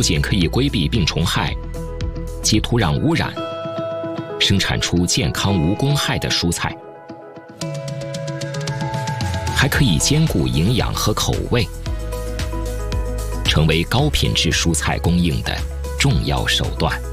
不仅可以规避病虫害及土壤污染，生产出健康无公害的蔬菜，还可以兼顾营养和口味，成为高品质蔬菜供应的重要手段。